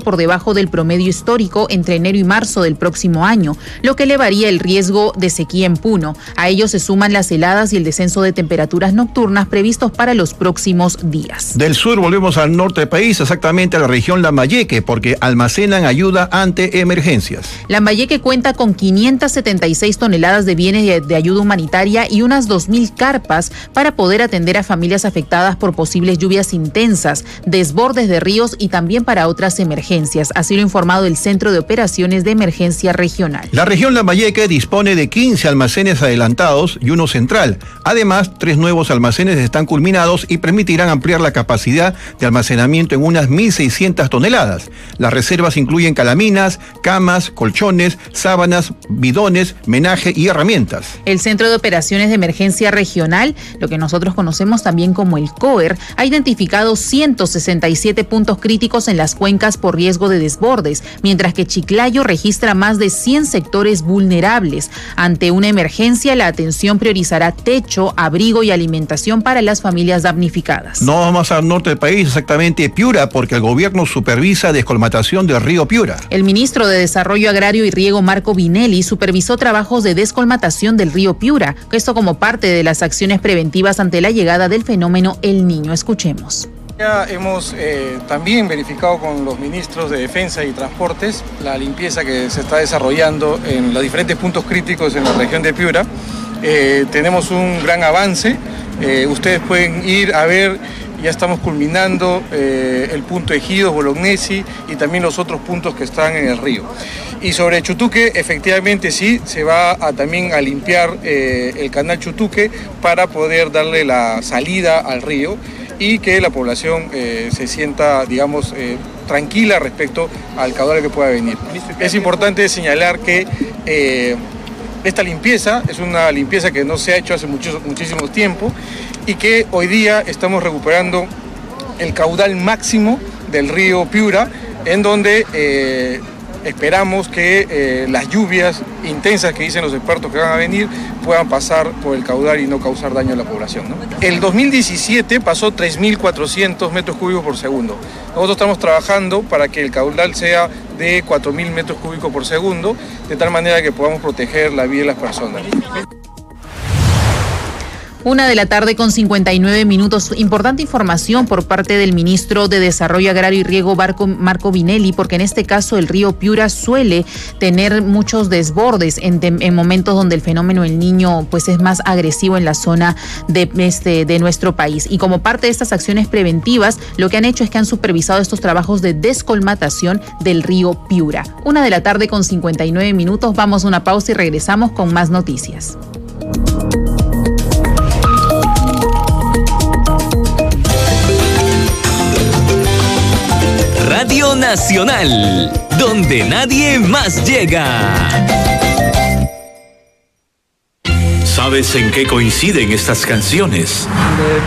por debajo del promedio histórico entre enero y marzo del próximo año, lo que elevaría el riesgo de sequía en Puno. A ello se suman las heladas y el descenso de temperaturas nocturnas previstos para los próximos días. Del sur volvemos al norte del país, exactamente a la región Lambayeque, porque almacenan ayuda ante emergencias. Lambayeque cuenta con 576 toneladas de bienes de ayuda humanitaria y unas 2.000 carpas para poder atender a familias afectadas por posibles lluvias intensas, desbordes de ríos y también para otras emergencias. Así lo ha informado el Centro de Operaciones de Emergencia Regional. La región Lambayeque dispone de 15 almacenes adelantados y uno central. Además, 3 nuevos almacenes están culminados y permitirán ampliar la capacidad de almacenamiento en unas 1.600 toneladas. Las reservas incluyen calaminas, camas, colchones, sábanas, bidones, menaje y herramientas. El Centro de Operaciones de Emergencia Regional, lo que nosotros conocemos también como el COER, ha identificado 167 puntos críticos en las cuencas por riesgo de desbordes, mientras que Chiclayo registra más de 100 sectores vulnerables. Ante una emergencia, la atención priorizará techo, abrigo y alimentación para las familias damnificadas. No vamos al norte del país, exactamente Piura, porque el gobierno supervisa descolmatación del río Piura. El ministro de Desarrollo Agrario y Riego, Marco Vinelli, supervisó trabajos de descolmatación del río Piura, esto como parte de las acciones preventivas ante la llegada del fenómeno El Niño. Escuchemos. Ya hemos también verificado con los ministros de Defensa y Transportes la limpieza que se está desarrollando en los diferentes puntos críticos en la región de Piura. Tenemos un gran avance, ustedes pueden ir a ver, ya estamos culminando el punto Ejidos, Bolognesi y también los otros puntos que están en el río. Y sobre Chutuque, efectivamente sí, se va también a limpiar el canal Chutuque para poder darle la salida al río y que la población se sienta, digamos, tranquila respecto al caudal que pueda venir. Es importante señalar que esta limpieza es una limpieza que no se ha hecho hace muchísimo tiempo y que hoy día estamos recuperando el caudal máximo del río Piura, en donde esperamos que las lluvias intensas que dicen los expertos que van a venir puedan pasar por el caudal y no causar daño a la población, ¿no? El 2017 pasó 3.400 metros cúbicos por segundo. Nosotros estamos trabajando para que el caudal sea de 4.000 metros cúbicos por segundo, de tal manera que podamos proteger la vida de las personas. 1:59 p.m. Importante información por parte del ministro de Desarrollo Agrario y Riego, Marco Vinelli, porque en este caso el río Piura suele tener muchos desbordes en momentos donde el fenómeno El Niño pues es más agresivo en la zona de nuestro país. Y como parte de estas acciones preventivas, lo que han hecho es que han supervisado estos trabajos de descolmatación del río Piura. 1:59 p.m. Vamos a una pausa y regresamos con más noticias. Radio Nacional, donde nadie más llega. ¿Sabes en qué coinciden estas canciones?